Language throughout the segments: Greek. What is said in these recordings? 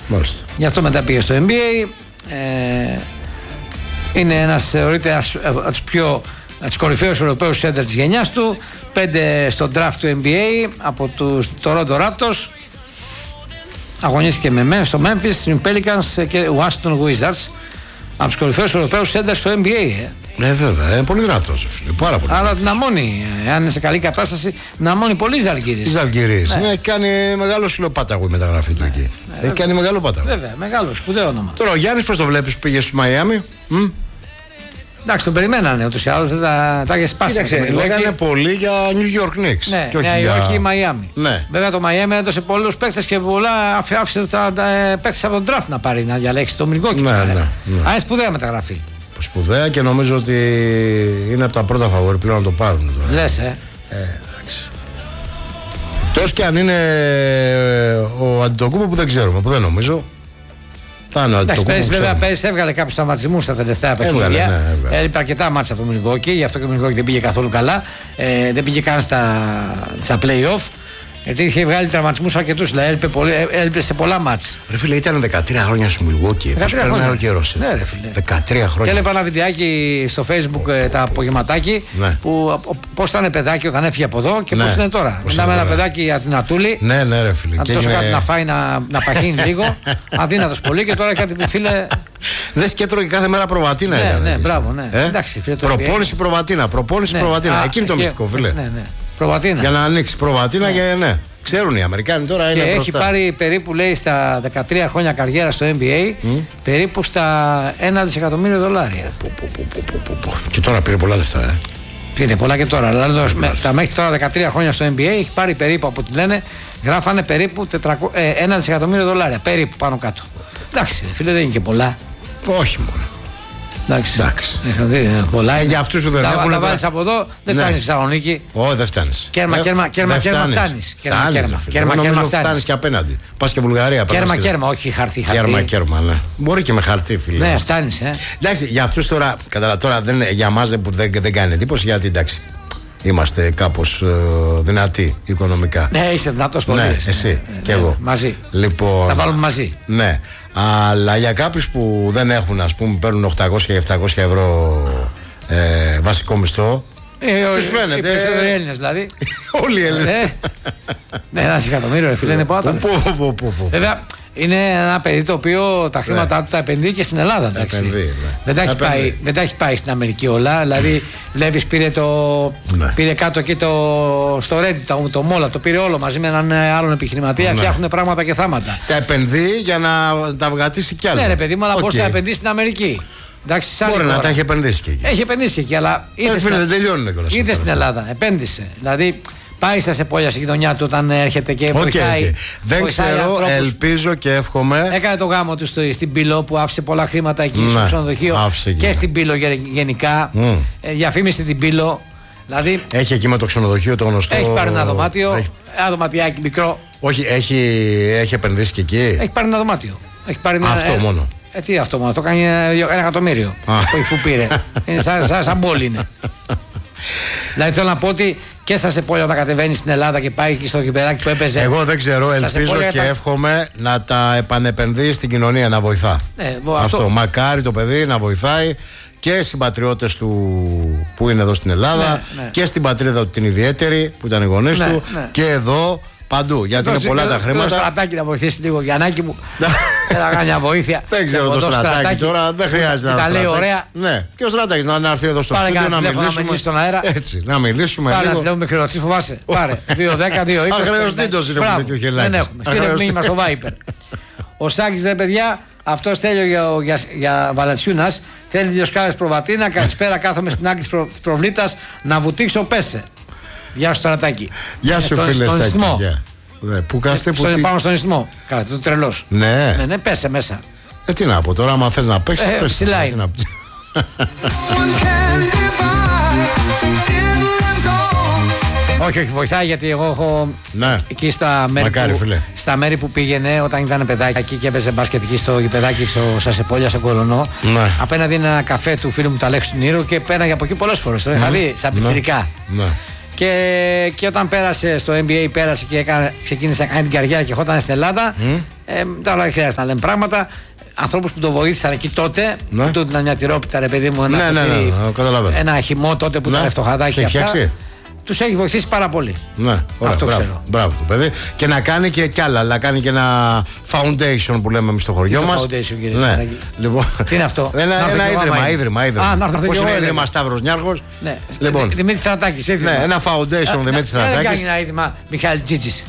Μάλιστα. Γι' αυτό μετά πήγε στο NBA. Είναι ένας, θεωρείται από τους κορυφαίους Ευρωπαίους σέντερ της γενιάς του. 5 στο draft του NBA από τους Toronto Raptors. Αγωνίστηκε στο Memphis, New Pelicans και Washington Wizards. Από τους κορυφαίους Ευρωπαίους σέντερ στο NBA. Ναι, βέβαια, είναι πολύ δυνατός. Πάρα πολύ. Αλλά δυναμώνει, αν είναι σε καλή κατάσταση, δυναμώνει πολύ Ζαλγκίρις. Ζαλγκίρις. Ναι, έχει κάνει μεγάλο σιλοπάταγο η μεταγραφή του εκεί. Έχει κάνει μεγάλο πάταγο. Βέβαια, μεγάλο, σπουδαίο όνομα. Τώρα ο Γιάννης, πώς το βλέπεις, πήγε στο Μαϊάμι. Εντάξει, τον περιμένανε ούτως ή άλλως, δεν τα είχε σπάσει. Λέγανε πολύ για New York Knicks. Ναι, Νέα Υόρκη ή Μαϊάμι. Ναι. Βέβαια το Μαϊάμι έδωσε πολλούς παίκτες και πολλά άφησε τα παίκτες από τον draft να πάρει, να διαλέξει το Μιλγόκι. Ναι. Αν είναι σπουδαία μεταγραφή. Σπουδαία και νομίζω ότι είναι από τα πρώτα φαβόρι πλέον να το πάρουν. Λες, εντάξει. Τόσο και αν είναι ο Αντιτοκούμπο που δεν ξέρουμε, που δεν νομίζω. Θα είναι ο Αντιτοκούμπο. Βέβαια, πέρυσι έβγαλε κάποιους τραυματισμούς στα τελευταία παιχνίδια. Έλειπε αρκετά μάτσα από το Μιλγόκι, γι' αυτό και το Μιλγόκι δεν πήγε καθόλου καλά. Δεν πήγε καν στα play-off. Γιατί είχε βγάλει τραυματισμούς αρκετούς, δηλαδή έλειπε σε πολλά μάτς. Ρε φίλε, ήταν 13 χρόνια στο Μιλγόκι. Πώς περνάει ο καιρός έτσι. Ναι, ρε φίλε. 13 χρόνια. Και έλεγα ένα βιντεάκι στο Facebook τα απογευματάκι που πώς ήταν παιδάκι όταν έφυγε από εδώ και πώς είναι τώρα. Μιλάμε ένα παιδάκι Αθηνατούλη. Ναι, ρε φίλε. Να τόσο κάτι να φάει, να παχύνει λίγο. Αδύνατος πολύ και τώρα κάτι που φίλε. Δες και έτρωγε κάθε μέρα προβατίνα. Ναι, μπράβο, ναι. Προπόνηση προβατίνα. Εκείνη το μυστικό, φίλε. Προβατίνα. Για να ανοίξει προβατίνα και ναι. Ξέρουν οι Αμερικάνοι τώρα. Και έχει πάρει περίπου, λέει, στα 13 χρόνια καριέρα στο NBA περίπου στα $1 δισεκατομμύριο. Και τώρα πήρε πολλά λεφτά, Πήρε πολλά και τώρα. Δηλαδή τα μέχρι τώρα 13 χρόνια στο NBA έχει πάρει περίπου, από ό,τι λένε, γράφανε περίπου $1 δισεκατομμύριο. Περίπου πάνω κάτω. Εντάξει, φίλε, δεν είναι και πολλά. Όχι μόνο. Εντάξει. Πολλά. Για αυτούς που δεν έχουν. Τα βάλεις από εδώ, δεν φτάνεις στη Θεσσαλονίκη. Όχι, δεν φτάνεις. Κέρμα φτάνεις. Κέρμα φτάνεις και απέναντι. Πας και Βουλγαρία. Κέρμα, όχι χαρτί. Κέρμα, ναι. Μπορεί και με χαρτί, φίλε. Ναι, φτάνεις. Εντάξει, για αυτούς τώρα, για μας δεν κάνει εντύπωση, γιατί εντάξει. Είμαστε κάπως δυνατοί οικονομικά. Ναι, είσαι δυνατός πολύ. Ναι, εσύ και εγώ. Μαζί. Λοιπόν, θα βάλουμε μαζί. Ναι. Αλλά για κάποιους που δεν έχουν, ας πούμε, παίρνουν 800 και 700 ευρώ βασικό μισθό. Τους φαίνεται. Οι περισσότεροι Έλληνες δηλαδή. Όλοι οι Έλληνες. Ναι, $1 δισεκατομμύριο, φίλε, είναι πολλά. Βέβαια, είναι ένα παιδί το οποίο τα χρήματά του τα επενδύει και στην Ελλάδα. Δεν τα έχει πάει στην Αμερική όλα. Δηλαδή, βλέπεις, πήρε κάτω εκεί στο Reddit το Μόλα, το πήρε όλο μαζί με έναν άλλον επιχειρηματία. Φτιάχνουν πράγματα και θάματα. Τα επενδύει για να τα βγατήσει κι άλλο. Ναι, ρε παιδί μου, αλλά πώς θα επενδύσει στην Αμερική. Εντάξει, μπορεί να τα έχει επενδύσει και εκεί. Έχει επενδύσει εκεί, αλλά ήρθε στην Ελλάδα, επένδυσε. Δηλαδή, πάει στα σεπόλια στη γειτονιά του όταν έρχεται και βοηθάει. Δεν ξέρω, ελπίζω και εύχομαι. Έκανε το γάμο του στην Πύλο που άφησε πολλά χρήματα εκεί στο ξενοδοχείο. Και στην Πύλο γενικά. Διαφήμισε την Πύλο. Δηλαδή, έχει εκεί με το ξενοδοχείο το γνωστό. Έχει πάρει ένα δωμάτιο. Ένα δωματιάκι μικρό. Όχι, έχει επενδύσει και εκεί. Έχει πάρει ένα δωμάτιο. Αυτό μόνο. Τι αυτό μόνο, το κάνει $1 εκατομμύριο που πήρε. Είναι σαν πόλη είναι. Δηλαδή θέλω να πω ότι και στα σεπόλια όταν κατεβαίνει στην Ελλάδα και πάει εκεί στο γηπεδάκι που έπαιζε. Εγώ δεν ξέρω, ελπίζω και εύχομαι να τα επανεπενδύει στην κοινωνία, να βοηθά. Αυτό. Μακάρι το παιδί να βοηθάει και στους συμπατριώτες του που είναι εδώ στην Ελλάδα και στην πατρίδα του την ιδιαίτερη που ήταν οι γονείς του και εδώ. Παντού, γιατί είναι πολλά τα χρήματα. Το στρατάκι να βοηθήσει λίγο, Γιαννάκη μου. Θέλα να κάνει μια βοήθεια. Δεν ξέρω το στρατάκι τώρα, δεν χρειάζεται να τα λέει ωραία. Ναι, και ο στρατάκι να έρθει εδώ στο σπίτι να μιλήσουμε. Στον αέρα. Έτσι, να μιλήσουμε. Πάρε να με χρεωστή, φοβάσαι. Πάρε. 2-10-2-20. Αχρεωστήτως είναι που και ο Χελάκης. Δεν έχουμε. Στείλε μήνυμα στο Viper. Ο Σάκης, ρε παιδιά, αυτό θέλει για Βαλατσιούνας. Θέλει 2 σκάλες προβατίνα. Καλησπέρα, κάθομαι στην άκρη της προβλήτας να βουτήξω, πέσε. Γεια σου, στρατάκι. Γεια σου, φίλε Σάκη. Πού κάθεται, που. Πάνω στον ισθμό. Κάθεται, το τρελός. Ναι. Ναι, πέσε μέσα. Τι να πω τώρα, άμα θες να παίξεις, πες. Ψηλά είναι. Όχι, βοηθάει γιατί εγώ έχω εκεί στα μέρη που πήγαινε όταν ήταν παιδάκι εκεί και έπαιζε μπάσκετ εκεί στο γηπεδάκι στα Σεπόλια, στο Κολονό. Απέναντι ένα καφέ του φίλου μου του Αλέξη του Νήρου και πέραγε από εκεί πολλές φορές. Το είχα δει σαν πιτσιρικά. Και όταν πέρασε στο NBA, πέρασε και ξεκίνησε να κάνει την καριέρα και ερχόταν στην Ελλάδα, Τώρα δεν χρειάζεται να λέμε πράγματα. Ανθρώπους που το βοήθησαν εκεί τότε, που του έδιναν μια τυρόπιτα, ρε παιδί μου, ένα χυμό τότε που ήταν φτωχαδάκι αυτά. Τους έχει βοηθήσει πάρα πολύ. Ναι, ωραία, αυτό μπράβο, ξέρω. Μπράβο το παιδί. Και να κάνει και κι άλλα. Να κάνει και ένα foundation που λέμε εμείς στο χωριό μας. Foundation, κύριε Σαντάκη. Λοιπόν, τι είναι αυτό? Ένα ίδρυμα. Πώς είναι ίδρυμα Σταύρος Νιάρχος. Ναι. Λοιπόν, Δημήτρης Στρατάκης. Ναι, ένα foundation Δημήτρης Στρατάκης. Δεν κάνει ένα ίδρυμα Μιχάλη Τζίτζης.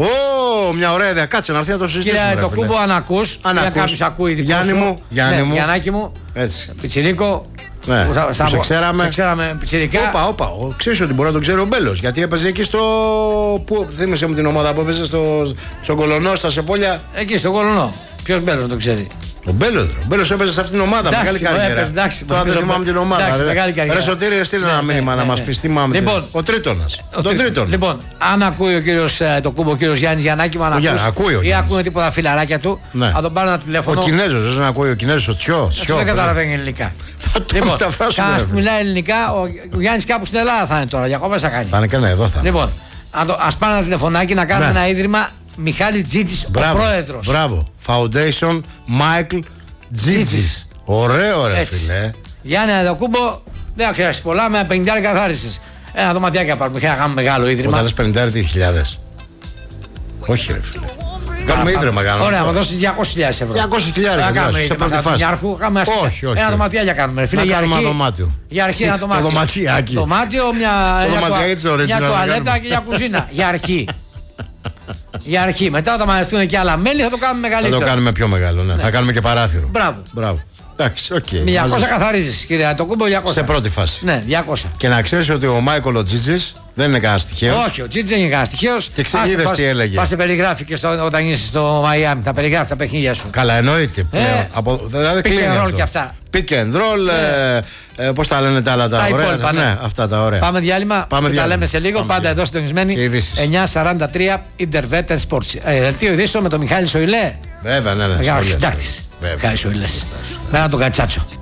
Μια ωραία ιδέα. Κάτσε να έρθει να το συζητήσουμε. Κύριε Τοκούμπο, αν ακούς. Για κάποιους ακούει δικό σου. Γιάννη μου. Πιτσιρίκο. Ναι, σε ξέραμε πιτσιρικά. Όπα, ξέρεις ότι μπορεί να τον ξέρει ο Μπέλος. Γιατί έπαιζε εκεί στο. Πού, θύμισε μου την ομάδα που έπαιζε στον Κολονό, στα Σεπόλια. Εκεί στον Κολονό. Ποιος Μπέλος να τον ξέρει? Ο Μπέλος έπαιζε σε αυτήν την ομάδα. Μεγάλη καριέρα. Τώρα δεν θυμάμαι την ομάδα. Ρε Σωτήρη, στείλε ένα μήνυμα να μας πει. Θυμάμαι. Ο Τρίτονας. Λοιπόν, αν ακούει ο κύριος Τοκούμπο, ο κύριος Γιάννης Γιαννάκη, αν ακούει ή ακούνε τίποτα φιλαράκια του, να τον πάρουν ένα τηλέφωνο. Ο Κινέζος, δεν ακούει ο Κινέζος, ο Τσιό. Δεν καταλαβαίνει ελληνικά. Λοιπόν, κανένας που μιλάει ελληνικά, ο Γιάννης κάπου στην Ελλάδα θα είναι τώρα. Διακοπές θα κάνει. Θα είναι και εδώ θα είναι. Λοιπόν, ας πάρουν ένα τηλεφωνάκι να κάνουμε ένα ίδρυμα. Μιχάλη Τζίτζης, ο πρόεδρος. Μπράβο. Foundation Michael Τζίτζης. Ωραίο ρε φίλε. Γιάννη Αντοκούμπο, δεν χρειάζεται πολλά, με 50 καθάρισες. Ένα δωματιάκι να πάρουμε και να κάνουμε μεγάλο ίδρυμα. Θα λες 50.000. Όχι ρε φίλε. Κάνουμε ίδρυμα. Ωραία, θα δώσεις 200.000 ευρώ. 200.000 ευρώ σε πρώτη φάση. Όχι. Ένα δωματιάκι κάνουμε. Να κάνουμε ένα δωμάτιο. Για αρχή ένα δωμάτιο. Δωμάτιο, μια τουαλέτα και μια κουζίνα. Για αρχή. Για αρχή. Μετά όταν μαζευτούν και άλλα μέλη θα το κάνουμε μεγαλύτερο. Θα το κάνουμε πιο μεγάλο, ναι. Θα κάνουμε και παράθυρο. Μπράβο. Εντάξει, οκ. 200 καθαρίζεις, κύριε Τοκούμπο, 200. Σε πρώτη φάση. Ναι, 200. Και να ξέρεις ότι ο Μάικολ ο Τζίτζης δεν είναι κανένα τυχαίο. Όχι, ο Τζίτζης δεν είναι κανένα τυχαίο. Και ξέρεις τι έλεγε. Θα σε περιγράφει και όταν είσαι στο Μαϊάμι. Θα περιγράφει τα παιχνίδια σου. Καλά, εννοείται. Δηλαδή pick and roll και αυτά. Pick and roll, πώς τα λένε τα άλλα τα ωραία. Ναι, αυτά τα ωραία. Πάμε διάλειμμα. Τα λέμε σε λίγο. Πάντα εδώ συντονισμένοι. 9:43 Interveter Sports. Δελτίο ειδήσεων με τον Μιχάλη Σοηλέ. Βέβαια, ναι. Αρχιστάκτης. Μιχάλη Σοηλές. Μένα τον Κατσάτσο.